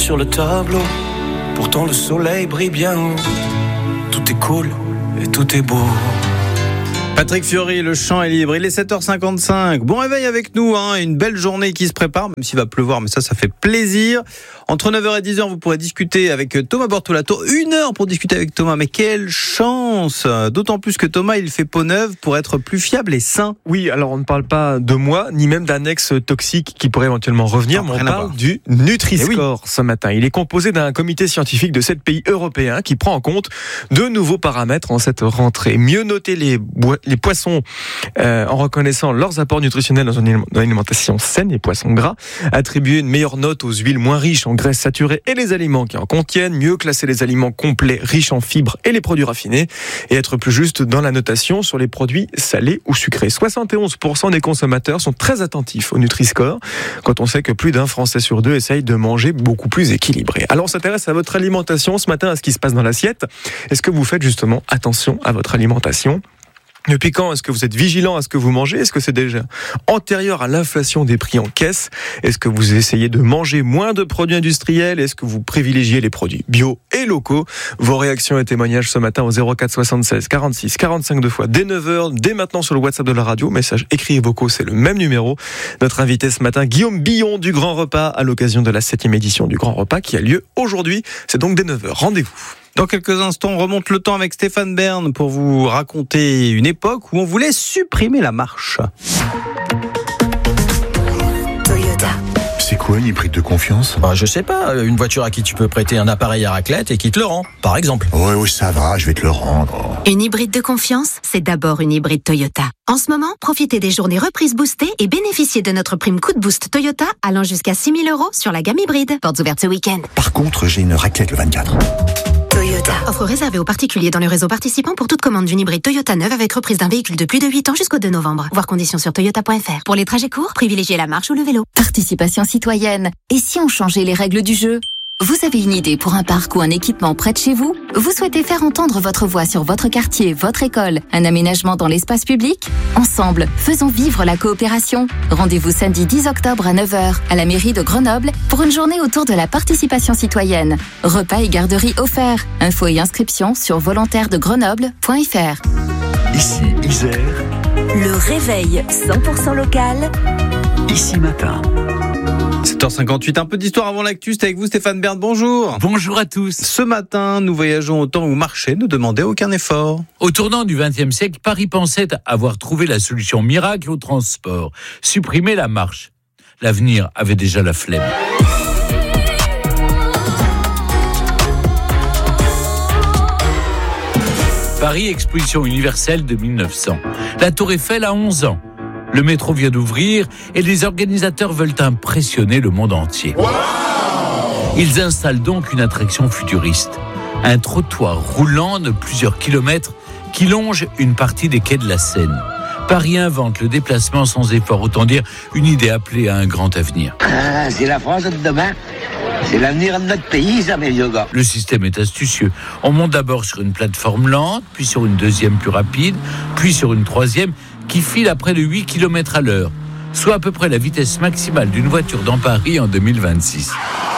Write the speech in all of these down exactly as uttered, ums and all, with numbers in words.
sur le tableau. Pourtant le soleil brille bien haut. Tout est cool et tout est beau. Patrick Fiori, le chant est libre. Il est sept heures cinquante-cinq. Bon réveil avec nous, hein. Une belle journée qui se prépare, même s'il va pleuvoir, mais ça, ça fait plaisir. Entre neuf heures et dix heures, vous pourrez discuter avec Thomas Bortolato. Une heure pour discuter avec Thomas, mais quelle chance! D'autant plus que Thomas, il fait peau neuve pour être plus fiable et sain. Oui, alors on ne parle pas de moi, ni même d'un ex toxique qui pourrait éventuellement revenir, non, mais on parle du Nutri-Score oui. ce matin. Il est composé d'un comité scientifique de sept pays européens qui prend en compte de nouveaux paramètres en cette rentrée. Mieux noter les, bo- les poissons euh, en reconnaissant leurs apports nutritionnels dans une alimentation saine, les poissons gras. Attribuer une meilleure note aux huiles moins riches en graisses saturées et les aliments qui en contiennent. Mieux classer les aliments complets, riches en fibres et les produits raffinés. Et être plus juste dans la notation sur les produits salés ou sucrés. soixante et onze pour cent des consommateurs sont très attentifs au Nutri-Score quand on sait que plus d'un Français sur deux essaye de manger beaucoup plus équilibré. Alors on s'intéresse à votre alimentation ce matin, à ce qui se passe dans l'assiette. Est-ce que vous faites justement attention à votre alimentation ? Depuis quand est-ce que vous êtes vigilant à ce que vous mangez ? Est-ce que c'est déjà antérieur à l'inflation des prix en caisse ? Est-ce que vous essayez de manger moins de produits industriels ? Est-ce que vous privilégiez les produits bio et locaux ? Vos réactions et témoignages ce matin au zéro quatre soixante-seize quarante-six quarante-cinq deux fois dès neuf heures, dès maintenant sur le WhatsApp de la radio. Messages écrits et vocaux, c'est le même numéro. Notre invité ce matin, Guillaume Billon du Grand Repas, à l'occasion de la septième édition du Grand Repas qui a lieu aujourd'hui. C'est donc dès neuf heures. Rendez-vous. Dans quelques instants, on remonte le temps avec Stéphane Bern pour vous raconter une époque où on voulait supprimer la marche. Toyota. C'est quoi une hybride de confiance ? Bah, je sais pas, une voiture à qui tu peux prêter un appareil à raclette et qui te le rend, par exemple. Ouais, ouais, ça va, je vais te le rendre. Une hybride de confiance, c'est d'abord une hybride Toyota. En ce moment, profitez des journées reprises boostées et bénéficiez de notre prime coup de boost Toyota allant jusqu'à six mille euros sur la gamme hybride. Portes ouvertes ce week-end. Par contre, j'ai une raclette le vingt-quatre. Toyota. Offre réservée aux particuliers dans le réseau participant pour toute commande d'une hybride Toyota neuve avec reprise d'un véhicule de plus de huit ans jusqu'au deux novembre. Voir conditions sur toyota point f r. Pour les trajets courts, privilégiez la marche ou le vélo. Participation citoyenne. Et si on changeait les règles du jeu ? Vous avez une idée pour un parc ou un équipement près de chez vous ? Vous souhaitez faire entendre votre voix sur votre quartier, votre école, un aménagement dans l'espace public ? Ensemble, faisons vivre la coopération. Rendez-vous samedi dix octobre à neuf heures à la mairie de Grenoble pour une journée autour de la participation citoyenne. Repas et garderie offerts. Infos et inscriptions sur volontaire de grenoble point f r. Ici, Isère. Le réveil cent pour cent local. Ici matin. sept heures cinquante-huit, un peu d'histoire avant l'actu, c'est avec vous Stéphane Bern, bonjour. Bonjour à tous. Ce matin, nous voyageons au temps où marcher ne demandait aucun effort. Au tournant du vingtième siècle, Paris pensait avoir trouvé la solution miracle au transport, supprimer la marche. L'avenir avait déjà la flemme. Paris, exposition universelle de mille neuf cents. La Tour Eiffel a onze ans. Le métro vient d'ouvrir et les organisateurs veulent impressionner le monde entier. Wow! Ils installent donc une attraction futuriste. Un trottoir roulant de plusieurs kilomètres qui longe une partie des quais de la Seine. Paris invente le déplacement sans effort, autant dire une idée appelée à un grand avenir. Ah, c'est la France de demain. C'est l'avenir de notre pays, ça, mes vieux gars. Le système est astucieux. On monte d'abord sur une plateforme lente, puis sur une deuxième plus rapide, puis sur une troisième qui file à près de huit kilomètres à l'heure, soit à peu près la vitesse maximale d'une voiture dans Paris en deux mille vingt-six.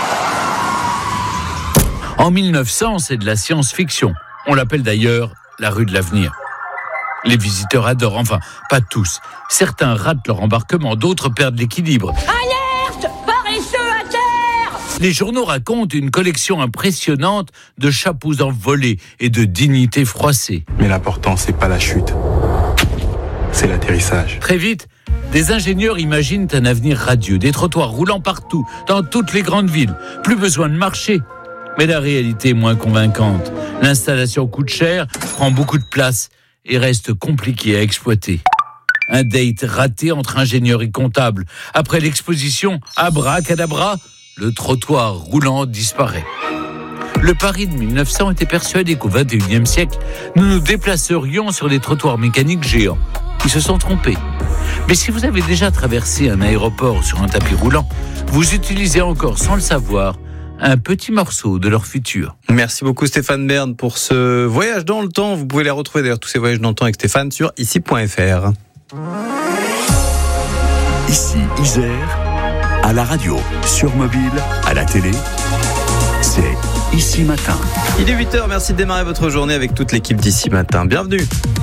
En mille neuf cents, c'est de la science-fiction. On l'appelle d'ailleurs la rue de l'avenir. Les visiteurs adorent, enfin, pas tous. Certains ratent leur embarquement, d'autres perdent l'équilibre. Alerte ! Paresseux à terre ! Les journaux racontent une collection impressionnante de chapeaux envolés et de dignités froissées. Mais l'important, c'est pas la chute. C'est l'atterrissage. Très vite, des ingénieurs imaginent un avenir radieux, des trottoirs roulants partout, dans toutes les grandes villes. Plus besoin de marcher. Mais la réalité est moins convaincante. L'installation coûte cher, prend beaucoup de place et reste compliquée à exploiter. Un date raté entre ingénieurs et comptables. Après l'exposition, abracadabra, le trottoir roulant disparaît. Le Paris de mille neuf cents était persuadé qu'au vingt et unième siècle, nous nous déplacerions sur des trottoirs mécaniques géants. Ils se sont trompés. Mais si vous avez déjà traversé un aéroport sur un tapis roulant, vous utilisez encore, sans le savoir, un petit morceau de leur futur. Merci beaucoup Stéphane Bern pour ce voyage dans le temps. Vous pouvez les retrouver d'ailleurs tous ces voyages dans le temps avec Stéphane sur ici point f r. Ici Isère, à la radio, sur mobile, à la télé. C'est Ici Matin. Il est huit heures, merci de démarrer votre journée avec toute l'équipe d'Ici Matin. Bienvenue.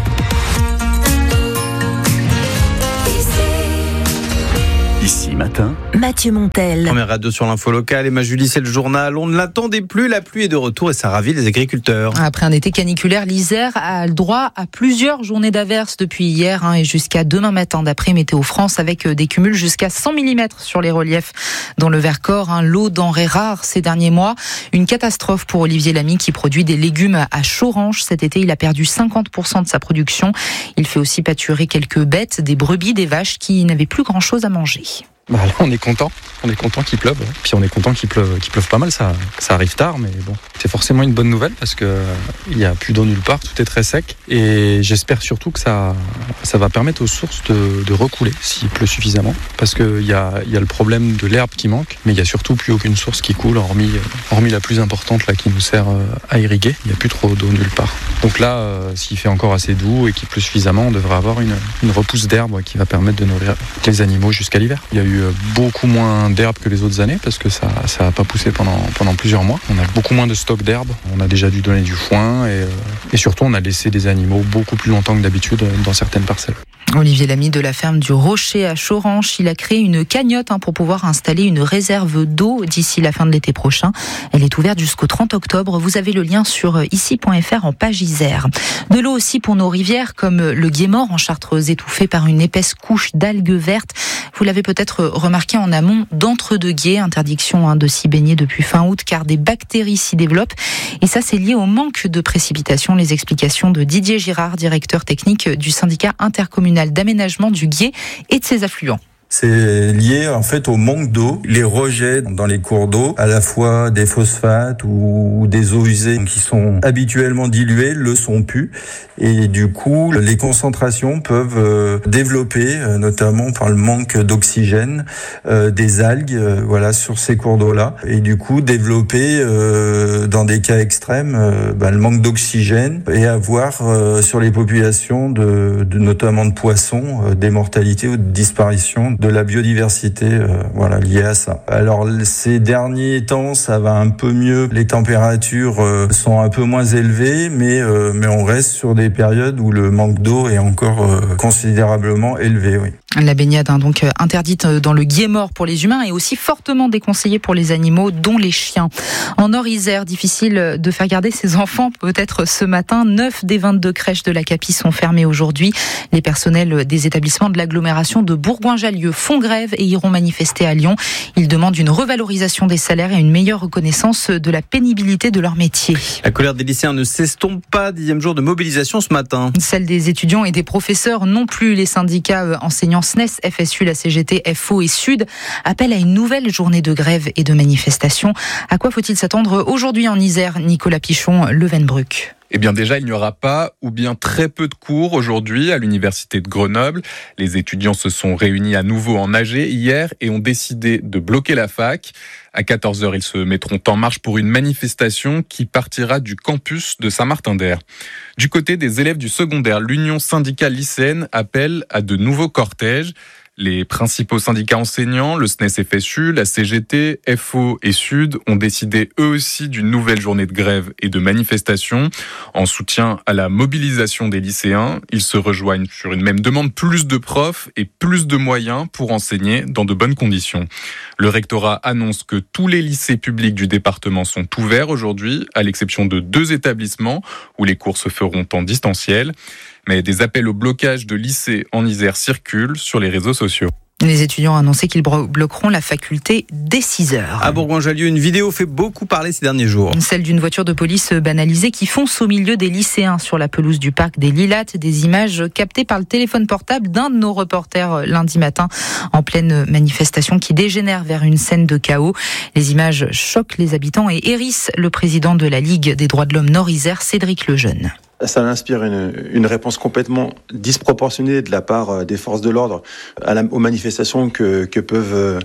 Ici Matin, Mathieu Montel. Première radio sur l'info locale. Emma Julie, c'est le journal. On ne l'attendait plus. La pluie est de retour et ça ravit les agriculteurs. Après un été caniculaire, l'Isère a le droit à plusieurs journées d'averses depuis hier hein, et jusqu'à demain matin d'après Météo France avec des cumuls jusqu'à cent millimètres sur les reliefs. Dans le Vercors, hein, l'eau denrée rare ces derniers mois. Une catastrophe pour Olivier Lamy qui produit des légumes à Chorange. Cet été, il a perdu cinquante pour cent de sa production. Il fait aussi pâturer quelques bêtes, des brebis, des vaches qui n'avaient plus grand-chose à manger. Bah là, on est content. On est content qu'il pleuve. Puis on est content qu'il pleuve, qu'il pleuve pas mal. Ça, ça arrive tard, mais bon. C'est forcément une bonne nouvelle parce que il y a plus d'eau nulle part. Tout est très sec. Et j'espère surtout que ça, ça va permettre aux sources de, de recouler s'il pleut suffisamment. Parce que il y a, il y a le problème de l'herbe qui manque, mais il y a surtout plus aucune source qui coule, hormis, hormis la plus importante là qui nous sert à irriguer. Il y a plus trop d'eau nulle part. Donc là, euh, s'il fait encore assez doux et qu'il pleut suffisamment, on devrait avoir une, une repousse d'herbe qui va permettre de nourrir les animaux jusqu'à l'hiver. Il y a eu beaucoup moins d'herbe que les autres années parce que ça ça n'a pas poussé pendant, pendant plusieurs mois. On a beaucoup moins de stock d'herbe. On a déjà dû donner du foin et, euh, et surtout on a laissé des animaux beaucoup plus longtemps que d'habitude dans certaines parcelles. Olivier Lamy de la ferme du Rocher à Chorange, il a créé une cagnotte hein, pour pouvoir installer une réserve d'eau d'ici la fin de l'été prochain. Elle est ouverte jusqu'au trente octobre. Vous avez le lien sur ici point f r en page Isère. De l'eau aussi pour nos rivières comme le Guémort en Chartreuse étouffé par une épaisse couche d'algues vertes. Vous l'avez peut-être remarqué en amont d'Entre-deux-Guiers, interdiction hein, de s'y baigner depuis fin août car des bactéries s'y développent. Et ça c'est lié au manque de précipitations. Les explications de Didier Girard, directeur technique du syndicat intercommunal d'aménagement du Guiers et de ses affluents. C'est lié en fait au manque d'eau, les rejets dans les cours d'eau, à la fois des phosphates ou des eaux usées qui sont habituellement diluées, le sont plus. Et du coup, les concentrations peuvent euh, développer, euh, notamment par le manque d'oxygène, euh, des algues, euh, voilà, sur ces cours d'eau-là. Et du coup, développer, euh, dans des cas extrêmes, euh, bah, le manque d'oxygène et avoir euh, sur les populations, de, de notamment de poissons, euh, des mortalités ou de disparitions de la biodiversité, euh, voilà, liée à ça. Alors, ces derniers temps, ça va un peu mieux. Les températures euh, sont un peu moins élevées, mais euh, mais on reste sur des périodes où le manque d'eau est encore euh, considérablement élevé, oui. La baignade hein, donc interdite dans le Guémort pour les humains et aussi fortement déconseillée pour les animaux, dont les chiens. En Nord-Isère, difficile de faire garder ses enfants. Peut-être ce matin, neuf des vingt-deux crèches de la Capie sont fermées aujourd'hui. Les personnels des établissements de l'agglomération de Bourgoin-Jallieu font grève et iront manifester à Lyon. Ils demandent une revalorisation des salaires et une meilleure reconnaissance de la pénibilité de leur métier. La colère des lycéens ne s'estompe pas. Dixième jour de mobilisation ce matin. Celle des étudiants et des professeurs non plus. Les syndicats enseignants S N E S, F S U, la C G T, F O et Sud appellent à une nouvelle journée de grève et de manifestation. À quoi faut-il s'attendre aujourd'hui en Isère, Nicolas Pichon, Levenbruck? Eh bien déjà, il n'y aura pas ou bien très peu de cours aujourd'hui à l'université de Grenoble. Les étudiants se sont réunis à nouveau en A G hier et ont décidé de bloquer la fac. À quatorze heures, ils se mettront en marche pour une manifestation qui partira du campus de Saint-Martin-d'Air. Du côté des élèves du secondaire, l'Union syndicale lycéenne appelle à de nouveaux cortèges. Les principaux syndicats enseignants, le S N E S F S U, la C G T, F O et Sud, ont décidé eux aussi d'une nouvelle journée de grève et de manifestation. En soutien à la mobilisation des lycéens, ils se rejoignent sur une même demande: plus de profs et plus de moyens pour enseigner dans de bonnes conditions. Le rectorat annonce que tous les lycées publics du département sont ouverts aujourd'hui, à l'exception de deux établissements où les cours se feront en distanciel. Mais des appels au blocage de lycées en Isère circulent sur les réseaux sociaux. Les étudiants ont annoncé qu'ils bloqueront la faculté dès six heures. À Bourgoin-Jallieu, une vidéo fait beaucoup parler ces derniers jours. Celle d'une voiture de police banalisée qui fonce au milieu des lycéens sur la pelouse du parc des Lilates. Des images captées par le téléphone portable d'un de nos reporters lundi matin en pleine manifestation qui dégénère vers une scène de chaos. Les images choquent les habitants et hérissent le président de la Ligue des droits de l'homme Nord-Isère, Cédric Lejeune. Ça inspire une, une réponse complètement disproportionnée de la part des forces de l'ordre à la, aux manifestations que, que peuvent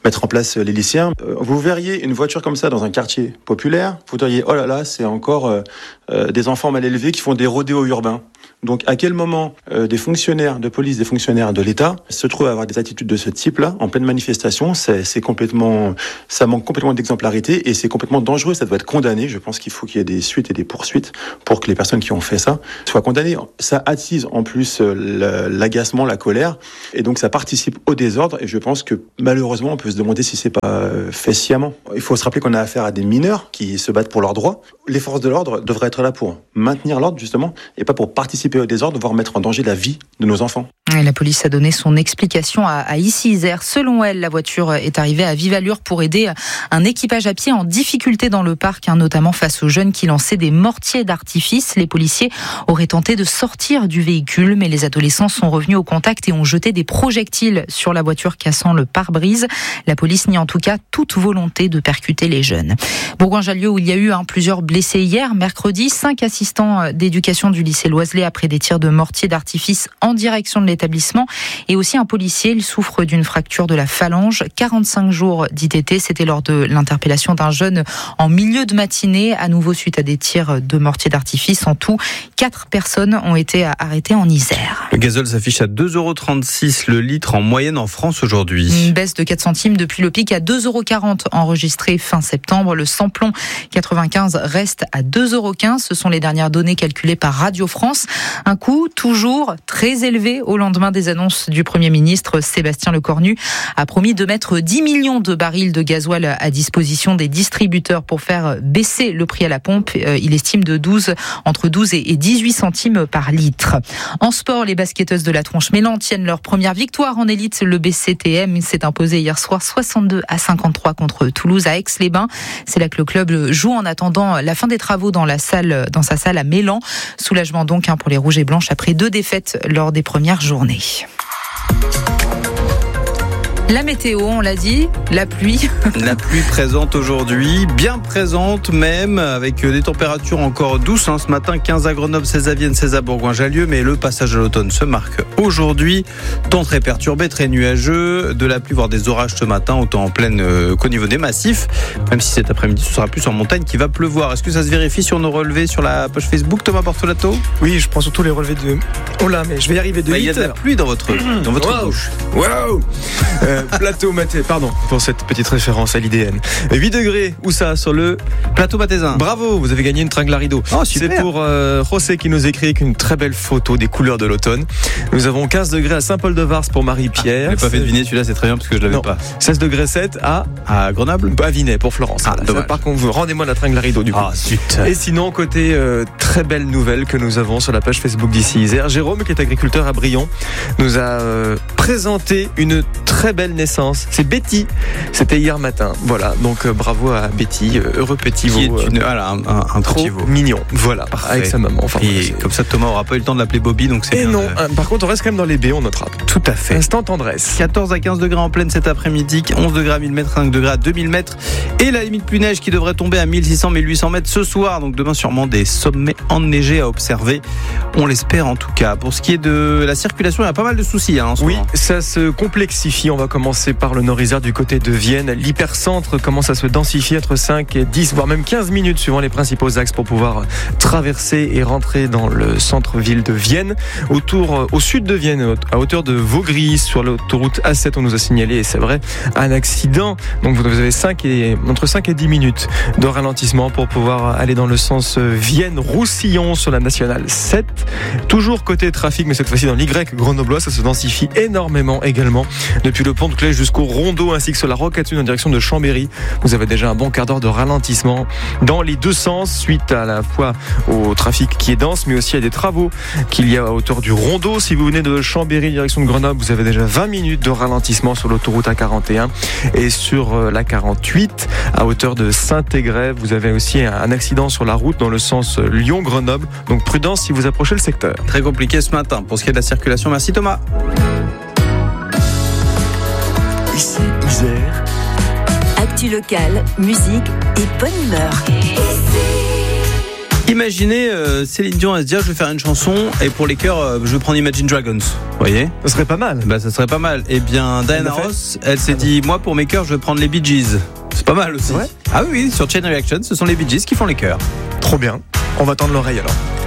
mettre en place les lycéens. Euh, vous verriez une voiture comme ça dans un quartier populaire, vous diriez oh là là, c'est encore euh, euh, des enfants mal élevés qui font des rodéos urbains. Donc à quel moment euh, des fonctionnaires de police, des fonctionnaires de l'État se trouvent à avoir des attitudes de ce type-là en pleine manifestation? C'est, c'est complètement, ça manque complètement d'exemplarité et c'est complètement dangereux. Ça doit être condamné. Je pense qu'il faut qu'il y ait des suites et des poursuites pour que les personnes qui ont fait ça soient condamnées. Ça attise en plus euh, l'agacement, la colère et donc ça participe au désordre. Et je pense que malheureusement, on peut se demander si c'est pas euh, fait sciemment. Il faut se rappeler qu'on a affaire à des mineurs qui se battent pour leurs droits. Les forces de l'ordre devraient être là pour maintenir l'ordre justement et pas pour participer au désordre, voire mettre en danger la vie de nos enfants. Et la police a donné son explication à, à Issy-Isère. Selon elle, la voiture est arrivée à vive allure pour aider un équipage à pied en difficulté dans le parc, hein, notamment face aux jeunes qui lançaient des mortiers d'artifice. Les policiers auraient tenté de sortir du véhicule, mais les adolescents sont revenus au contact et ont jeté des projectiles sur la voiture, cassant le pare-brise. La police nie en tout cas toute volonté de percuter les jeunes. Bourgoin-Jallieu, où il y a eu hein, plusieurs blessés hier, mercredi, cinq assistants d'éducation du lycée Loiselet après des tirs de mortier d'artifice en direction de l'établissement et aussi un policier, il souffre d'une fracture de la phalange. quarante-cinq jours d'I T T, c'était lors de l'interpellation d'un jeune en milieu de matinée, à nouveau suite à des tirs de mortier d'artifice. En tout, quatre personnes ont été arrêtées en Isère. Le gazole s'affiche à deux euros trente-six le litre en moyenne en France aujourd'hui. Une baisse de quatre centimes depuis le pic à deux euros quarante enregistré fin septembre. Le samplon quatre-vingt-quinze reste à deux euros quinze. Ce sont les dernières données calculées par Radio France. Un coût toujours très élevé au lendemain des annonces du Premier ministre. Sébastien Lecornu a promis de mettre dix millions de barils de gasoil à disposition des distributeurs pour faire baisser le prix à la pompe. Il estime de douze, entre douze et dix-huit centimes par litre. En sport, les basketteuses de la Tronche-Mélan tiennent leur première victoire en élite. Le B C T M s'est imposé hier soir soixante-deux à cinquante-trois contre Toulouse à Aix-les-Bains. C'est là que le club joue en attendant la fin des travaux dans la salle, dans sa salle à Mélan. Soulagement donc hein, pour les Rouges et Blanches après deux défaites lors des premières journées. La météo, on l'a dit, la pluie. La pluie présente aujourd'hui, bien présente même, avec des températures encore douces. Hein, ce matin, quinze à Grenoble, seize à Vienne, seize à Bourgoin-Jallieu. Mais le passage à l'automne se marque aujourd'hui. Temps très perturbé, très nuageux. De la pluie, voire des orages ce matin, autant en pleine euh, qu'au niveau des massifs. Même si cet après-midi, ce sera plus en montagne qu'il va pleuvoir. Est-ce que ça se vérifie sur nos relevés sur la page Facebook, Thomas Bortolato? Oui, je prends surtout les relevés de... Oh là, mais je vais y arriver de bah, vite. Il y a de la pluie dans votre, dans votre wow. bouche. Waouh euh, Plateau maté, pardon pour cette petite référence à l'I D N. huit degrés, où ça? Sur le plateau Mathésin. Bravo, vous avez gagné une tringle à rideau. Oh, super. C'est pour euh, José qui nous écrit qu'une très belle photo des couleurs de l'automne. Nous avons quinze degrés à Saint-Paul-de-Vars pour Marie-Pierre. Ah, je n'ai pas fait deviner celui-là, c'est très bien parce que je l'avais non. pas. seize degrés sept à à Grenoble, à Vinay pour Florence. Ah, voilà. Ça, par contre, vous rendez-moi la tringle à rideau du coup. Ah, zut. Et sinon, côté euh, très belle nouvelle que nous avons sur la page Facebook d'ici Isère, Jérôme, qui est agriculteur à Brion, nous a euh, présenté une très belle naissance. C'est Betty. C'était hier matin. Voilà. Donc euh, bravo à Betty, euh, heureux petit veau. Qui est une, voilà, un, un, un trop petit veau. mignon. Voilà. Parfait. Avec sa maman. Enfin, et voilà, comme ça, Thomas aura pas eu le temps de l'appeler Bobby, donc c'est Et bien non. De... Par contre, on reste quand même dans les baies, on notera. Tout à fait. Instant tendresse. quatorze à quinze degrés en pleine cet après-midi, onze degrés à mille mètres, cinq degrés à deux mille mètres. Et la limite pluie neige qui devrait tomber à mille six cents, mille huit cents mètres ce soir. Donc demain, sûrement des sommets enneigés à observer. On l'espère en tout cas. Pour ce qui est de la circulation, il y a pas mal de soucis. Hein, en ce oui, moment. Ça se complexifie. On va commencer par le Nord-Isère du côté de Vienne. L'hypercentre commence à se densifier entre cinq et dix, voire même quinze minutes suivant les principaux axes pour pouvoir traverser et rentrer dans le centre-ville de Vienne. Autour, au sud de Vienne, à hauteur de Vaugris, sur l'autoroute A sept, on nous a signalé, et c'est vrai, un accident. Donc vous avez cinq et, entre cinq et dix minutes de ralentissement pour pouvoir aller dans le sens Vienne-Roussillon sur la nationale sept. Toujours côté trafic, mais cette fois-ci dans l'Y grenoblois, ça se densifie énormément également. Depuis le pont de Clèche jusqu'au Rondeau, ainsi que sur la Rocade Sud en direction de Chambéry. Vous avez déjà un bon quart d'heure de ralentissement dans les deux sens, suite à la fois au trafic qui est dense, mais aussi à des travaux qu'il y a à hauteur du Rondeau. Si vous venez de Chambéry, direction de Grenoble, vous avez déjà vingt minutes de ralentissement sur l'autoroute A quarante et un et sur la quarante-huit à hauteur de Saint-Égrève. Vous avez aussi un accident sur la route dans le sens Lyon-Grenoble. Donc prudence si vous approchez le secteur. Très compliqué ce matin pour ce qui est de la circulation. Merci Thomas. Ici Isère. Actu locale, musique et bonne humeur. Ici. Imaginez euh, Céline Dion à se dire je vais faire une chanson et pour les chœurs euh, je vais prendre Imagine Dragons. Vous voyez ? Ça serait pas mal. Bah ça serait pas mal. Eh bien Diana Ross, elle s'est dit moi pour mes chœurs je vais prendre les Bee Gees. C'est pas mal aussi. Ouais. Ah oui, sur Chain Reaction, ce sont les Bee Gees qui font les chœurs. Trop bien. On va tendre l'oreille alors.